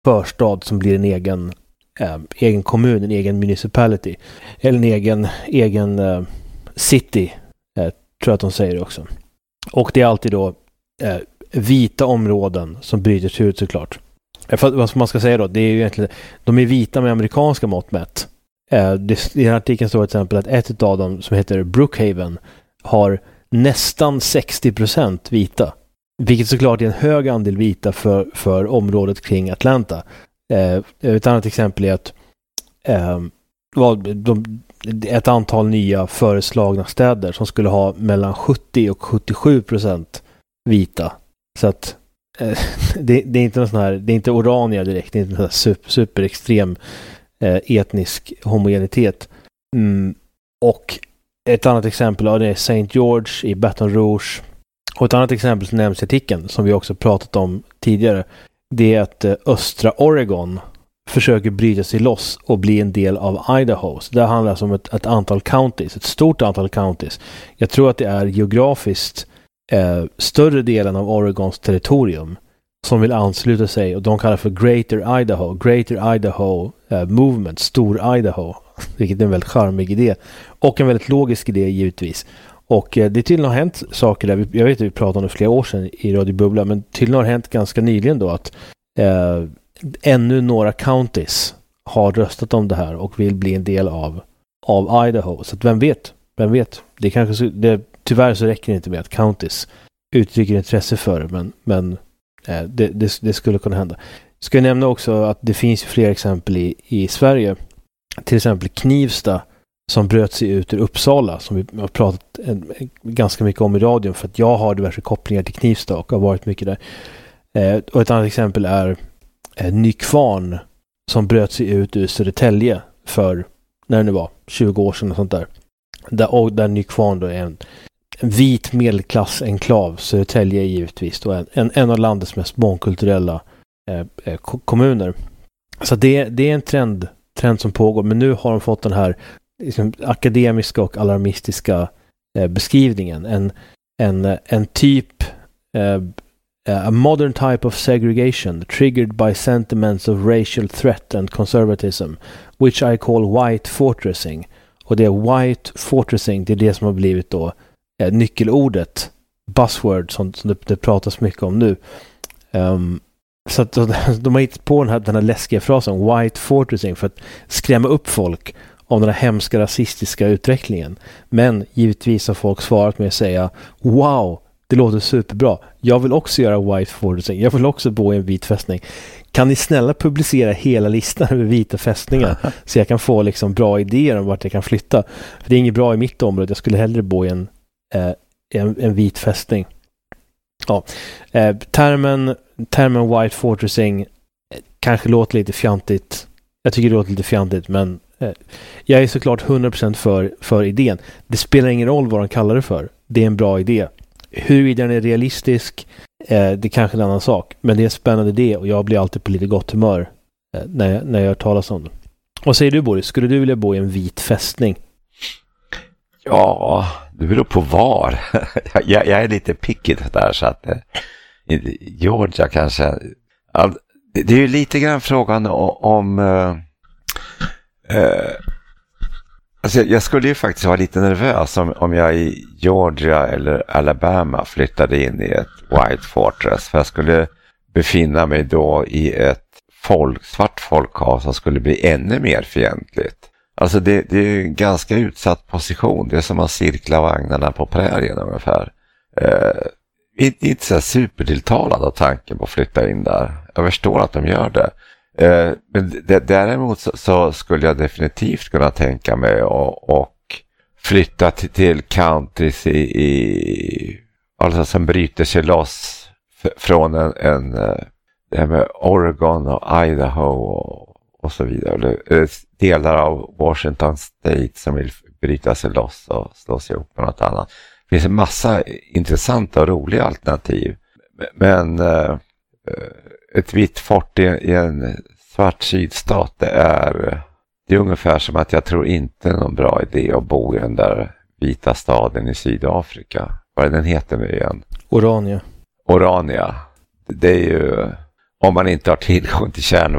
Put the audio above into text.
förstad som blir en egen kommun, en egen municipality. Eller en egen city, tror jag att de säger det också. Och det är alltid då vita områden som bryter sig ut såklart. Vad man ska säga då, det är ju egentligen, de är vita med amerikanska mått mätt. I den artikeln står till exempel att ett av dem som heter Brookhaven har nästan 60% vita. Vilket såklart är en hög andel vita för området kring Atlanta. Ett annat exempel är att ett antal nya föreslagna städer som skulle ha mellan 70 och 77% vita. Så att det är inte någon sån här, det är inte Orania direkt, det är inte någon superextrem etnisk homogenitet. Och ett annat exempel det är St. George i Baton Rouge. Och ett annat exempel som nämns i artikeln, som vi också pratat om tidigare, det är att östra Oregon försöker bryta sig loss och bli en del av Idaho. Så det handlar alltså om ett antal counties, ett stort antal counties. Jag tror att det är geografiskt större delen av Oregons territorium som vill ansluta sig, och de kallar för Greater Idaho Movement, Stor Idaho, vilket är en väldigt charmig idé och en väldigt logisk idé givetvis. Och det tydligen har hänt saker där, jag vet att vi pratade om det flera år sedan i Radio Bubbla, men tydligen har det hänt ganska nyligen då att ännu några counties har röstat om det här och vill bli en del av Idaho. Så att vem vet? Det kanske tyvärr så räcker det inte med att counties uttrycker intresse för det, men det skulle kunna hända. Ska jag nämna också att det finns fler exempel i Sverige. Till exempel Knivsta som bröt sig ut ur Uppsala, som vi har pratat ganska mycket om i radion, för att jag har diverse kopplingar till Knivsta och har varit mycket där. Och ett annat exempel är Nykvarn som bröt sig ut ur Södertälje för, när det nu var, 20 år sedan och sånt där. Där Nykvarn då är en vit medelklass-enklav. Södertälje är givetvis då en av landets mest mångkulturella kommuner. Så det är en trend som pågår, men nu har de fått den här liksom akademiska och alarmistiska beskrivningen. En typ a modern type of segregation triggered by sentiments of racial threat and conservatism, which I call white fortressing. Och det är white fortressing, det är det som har blivit då nyckelordet, buzzword som det pratas mycket om nu. Så att de har hittat på den här läskiga frasen white fortressing för att skrämma upp folk om den här hemska rasistiska utvecklingen. Men givetvis har folk svarat med att säga wow, det låter superbra. Jag vill också göra white fortressing. Jag vill också bo i en vit fästning. Kan ni snälla publicera hela listan över vita fästningar så jag kan få liksom bra idéer om vart jag kan flytta? För det är inget bra i mitt område. Jag skulle hellre bo i en vit fästning. Ja. Termen white fortressing kanske låter lite fjantigt. Jag tycker det låter lite fjantigt, men jag är såklart 100% för idén. Det spelar ingen roll vad de kallar det för. Det är en bra idé. Huruvida den är realistisk, det är kanske en annan sak. Men det är en spännande idé och jag blir alltid på lite gott humör när jag hör talas om det. Vad säger du, Boris? Skulle du vilja bo i en vit fästning? Ja, det beror på var. jag är lite picky där, så att Georgia kanske. Det är ju lite grann frågan om alltså jag skulle ju faktiskt vara lite nervös om jag i Georgia eller Alabama flyttade in i ett white fortress, för jag skulle befinna mig då i ett svart folkhav som skulle bli ännu mer fientligt. Alltså det är ju en ganska utsatt position. Det är som att cirkla vagnarna på prärien ungefär. Inte så supertilltalad av tanken på att flytta in där. Jag förstår att de gör det. Men däremot så skulle jag definitivt kunna tänka mig och flytta till counties alltså som bryter sig loss från det här med Oregon och Idaho och så vidare. Delar av Washington State som vill bryta sig loss och slå sig ihop med något annat. Det finns en massa intressanta och roliga alternativ. Men ett vitt fort i en svart sydstat, det är ungefär som att jag tror inte är någon bra idé att bo i den där vita staden i Sydafrika. Vad är den heter nu igen? Orania. Det är ju, om man inte har tillgång till kärnvapen.